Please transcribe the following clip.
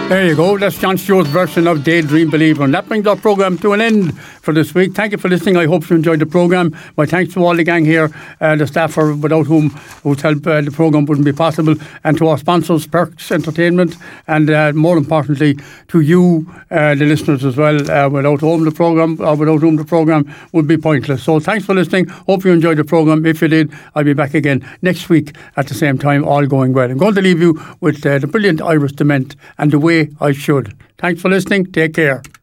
There you go. That's John Stewart's version of Daydream Believer. And that brings our programme to an end for this week. Thank you for listening. I hope you enjoyed the programme. My thanks to all the gang here, the staff without whose help the programme wouldn't be possible, and to our sponsors, Perks Entertainment, and more importantly, to you, the listeners as well, without whom the programme would be pointless. So thanks for listening. Hope you enjoyed the programme. If you did, I'll be back again next week at the same time, all going well. I'm going to leave you with the brilliant Iris Dement and The Way I Should. Thanks for listening. Take care.